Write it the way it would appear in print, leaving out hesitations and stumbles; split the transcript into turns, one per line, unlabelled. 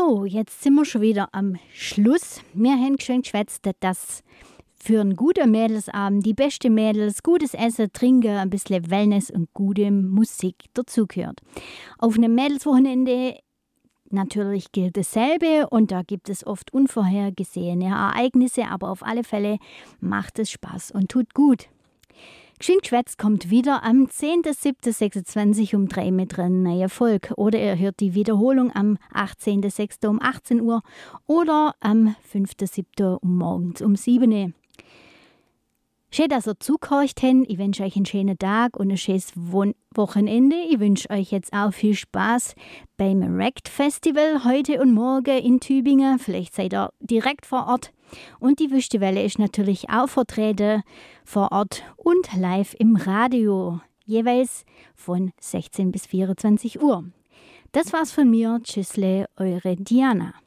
So, jetzt sind wir schon wieder am Schluss. Wir haben schön geschwätzt, dass für einen guten Mädelsabend die beste Mädels, gutes Essen, Trinken, ein bisschen Wellness und gute Musik dazugehört. Auf einem Mädelswochenende natürlich gilt dasselbe und da gibt es oft unvorhergesehene Ereignisse, aber auf alle Fälle macht es Spaß und tut gut. Geschwind geschwätzt kommt wieder am 10.07.26 um 3 mit einer neuen Folge. Oder ihr hört die Wiederholung am 18.06. um 18 Uhr oder am 5.07. morgens um 7 Uhr. Schön, dass ihr zugehorcht habt. Ich wünsche euch einen schönen Tag und ein schönes Wochenende. Ich wünsche euch jetzt auch viel Spaß beim Rect Festival heute und morgen in Tübingen. Vielleicht seid ihr direkt vor Ort. Und die Wüstewelle ist natürlich auch vertreten vor Ort und live im Radio. Jeweils von 16 bis 24 Uhr. Das war's von mir. Tschüssle, eure Diana.